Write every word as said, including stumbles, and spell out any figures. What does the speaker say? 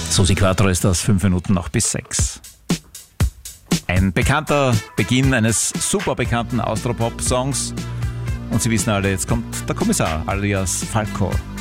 Susi Quattro ist das, fünf Minuten noch bis sechs. Ein bekannter Beginn eines super bekannten Austropop-Songs. Und Sie wissen alle, jetzt kommt der Kommissar alias Falco.